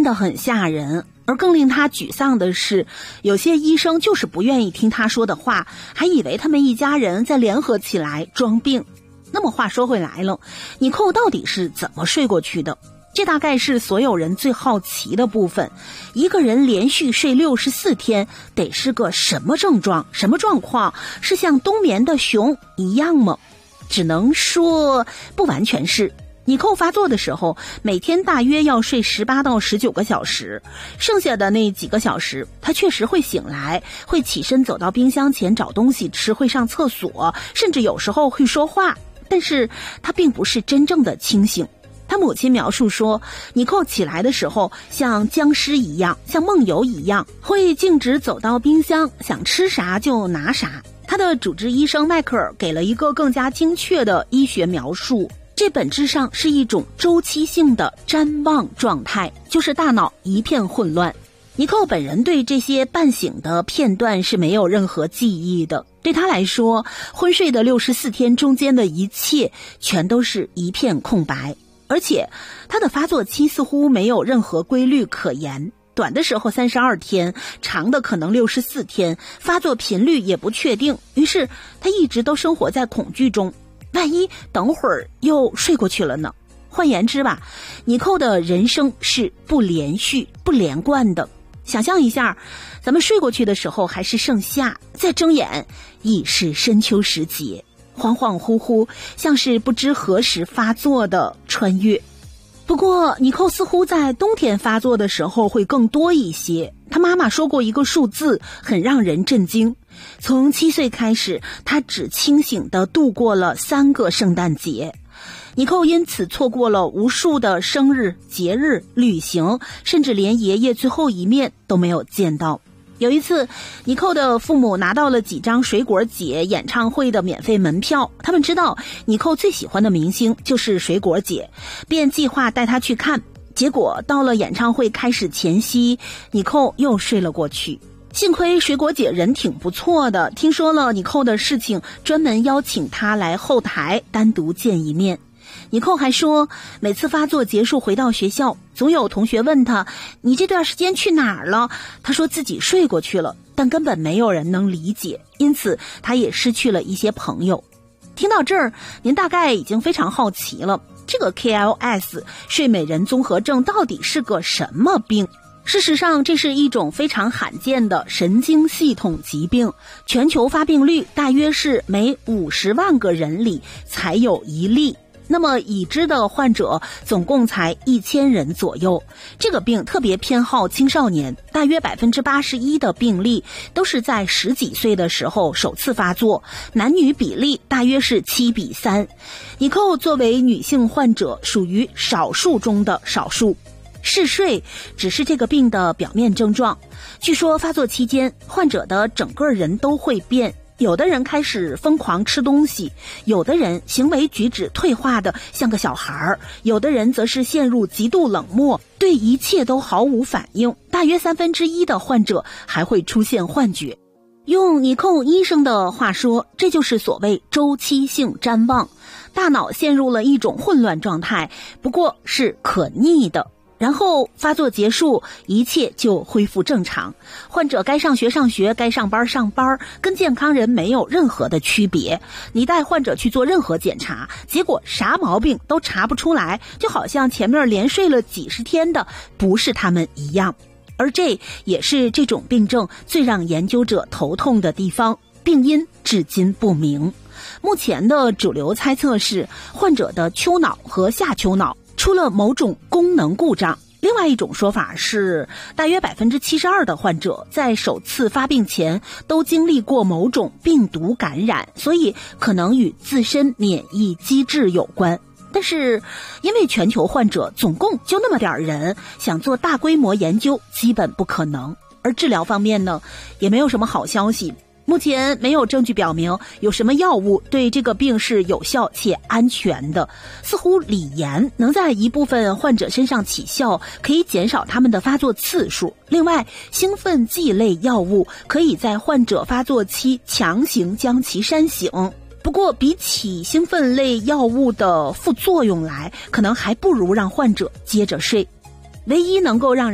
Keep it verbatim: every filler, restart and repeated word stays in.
的很吓人。而更令他沮丧的是，有些医生就是不愿意听他说的话，还以为他们一家人在联合起来装病。那么话说回来了，尼寇到底是怎么睡过去的？这大概是所有人最好奇的部分。一个人连续睡六十四天，得是个什么症状、什么状况？是像冬眠的熊一样吗？只能说不完全是。尼寇发作的时候，每天大约要睡十八到十九个小时，剩下的那几个小时，他确实会醒来，会起身走到冰箱前找东西吃，会上厕所，甚至有时候会说话，但是他并不是真正的清醒。他母亲描述说，尼寇起来的时候像僵尸一样，像梦游一样，会径直走到冰箱，想吃啥就拿啥。他的主治医生迈克尔给了一个更加精确的医学描述，这本质上是一种周期性的谵妄状态，就是大脑一片混乱。尼寇本人对这些半醒的片段是没有任何记忆的，对他来说，昏睡的六十四天中间的一切全都是一片空白，而且他的发作期似乎没有任何规律可言，短的时候三十二天，长的可能六十四天，发作频率也不确定，于是他一直都生活在恐惧中，万一等会儿又睡过去了呢？换言之吧，尼寇的人生是不连续、不连贯的。想象一下，咱们睡过去的时候还是盛夏，再睁眼已是深秋时节，恍恍惚惚，像是不知何时发作的穿越。不过尼寇似乎在冬天发作的时候会更多一些，他妈妈说过一个数字很让人震惊，从七岁开始，他只清醒地度过了三个圣诞节。尼寇因此错过了无数的生日、节日、旅行，甚至连爷爷最后一面都没有见到。有一次，尼寇的父母拿到了几张水果姐演唱会的免费门票，他们知道尼寇最喜欢的明星就是水果姐，便计划带他去看。结果到了演唱会开始前夕，尼寇又睡了过去。幸亏水果姐人挺不错的，听说了尼寇的事情，专门邀请他来后台单独见一面。尼寇还说，每次发作结束回到学校，总有同学问他，你这段时间去哪儿了？他说自己睡过去了，但根本没有人能理解，因此他也失去了一些朋友。听到这儿，您大概已经非常好奇了，这个 K L S 睡美人综合症到底是个什么病？事实上，这是一种非常罕见的神经系统疾病，全球发病率大约是每五十万个人里才有一例。那么已知的患者总共才一千人左右。这个病特别偏好青少年，大约百分之八十一的病例都是在十几岁的时候首次发作，男女比例大约是七比三。尼寇作为女性患者，属于少数中的少数。嗜睡只是这个病的表面症状。据说发作期间，患者的整个人都会变。有的人开始疯狂吃东西，有的人行为举止退化的像个小孩，有的人则是陷入极度冷漠，对一切都毫无反应。大约三分之一的患者还会出现幻觉。用尼寇医生的话说，这就是所谓周期性谵妄，大脑陷入了一种混乱状态，不过是可逆的。然后发作结束，一切就恢复正常，患者该上学上学，该上班上班，跟健康人没有任何的区别。你带患者去做任何检查，结果啥毛病都查不出来，就好像前面连睡了几十天的不是他们一样。而这也是这种病症最让研究者头痛的地方，病因至今不明。目前的主流猜测是患者的丘脑和下丘脑出了某种功能故障。另外一种说法是，大约 百分之七十二 的患者在首次发病前都经历过某种病毒感染，所以可能与自身免疫机制有关。但是因为全球患者总共就那么点人，想做大规模研究基本不可能。而治疗方面呢，也没有什么好消息。目前没有证据表明有什么药物对这个病是有效且安全的。似乎锂盐能在一部分患者身上起效，可以减少他们的发作次数。另外，兴奋剂类药物可以在患者发作期强行将其煽醒。不过比起兴奋类药物的副作用来，可能还不如让患者接着睡。唯一能够让人